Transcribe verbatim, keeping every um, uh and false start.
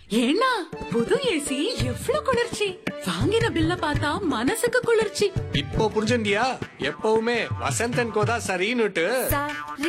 ஏன்னா புது ஏசி எவ்ளோ குளிர்ச்சி! வாங்கின பில்ல பார்த்தா மனசுக்கு குளிர்ச்சி. இப்போ புரிஞ்சுண்டியா? எப்பவுமே வசந்தன் கோதா சரின்னுட்டு.